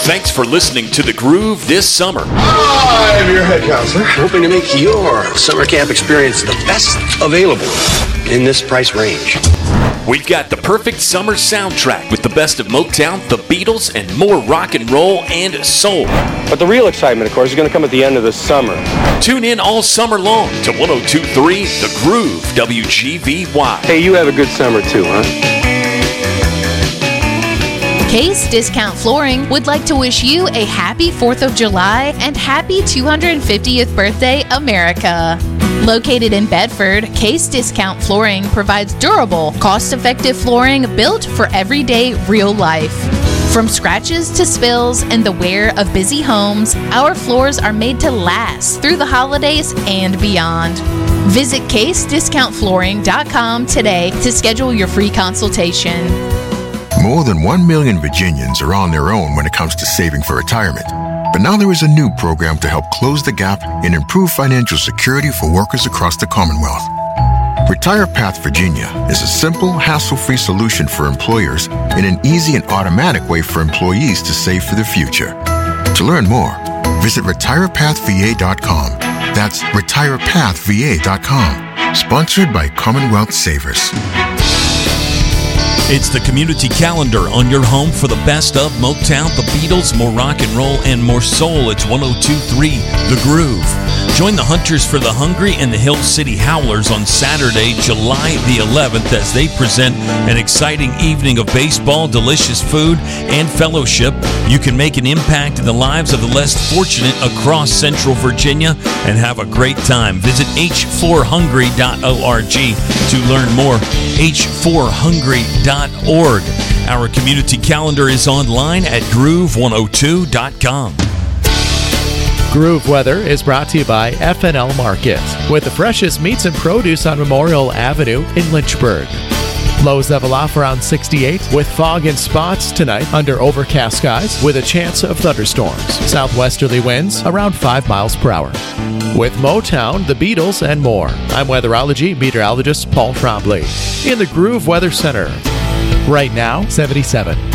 Thanks for listening to The Groove this summer. I'm your head counselor, hoping to make your summer camp experience the best available in this price range. We've got the perfect summer soundtrack with the best of Motown, the Beatles, and more rock and roll and soul. But the real excitement, of course, is going to come at the end of the summer. Tune in all summer long to 102.3 The Groove, WGVY. Hey, you have a good summer too, huh? Case Discount Flooring would like to wish you a happy 4th of July and happy 250th birthday, America. Located in Bedford, Case Discount Flooring provides durable, cost-effective flooring built for everyday real life. From scratches to spills and the wear of busy homes, our floors are made to last through the holidays and beyond. Visit CaseDiscountFlooring.com today to schedule your free consultation. More than 1 million Virginians are on their own when it comes to saving for retirement. But now there is a new program to help close the gap and improve financial security for workers across the Commonwealth. RetirePath Virginia is a simple, hassle-free solution for employers and an easy and automatic way for employees to save for the future. To learn more, visit retirepathva.com. That's retirepathva.com. Sponsored by Commonwealth Savers. It's the community calendar on your home for the best of Motown, the Beatles, more rock and roll, and more soul. It's 102.3 The Groove. Join the Hunters for the Hungry and the Hill City Howlers on Saturday, July the 11th, as they present an exciting evening of baseball, delicious food, and fellowship. You can make an impact in the lives of the less fortunate across Central Virginia and have a great time. Visit h4hungry.org to learn more. h4hungry.org. Our community calendar is online at groove102.com. Groove Weather is brought to you by FNL Market, with the freshest meats and produce on Memorial Avenue in Lynchburg. Lows level off around 68 with fog and spots tonight under overcast skies with a chance of thunderstorms. Southwesterly winds around 5 miles per hour. With Motown, the Beatles, and more, I'm weatherology meteorologist Paul Trombley in the Groove Weather Center. Right now, 77.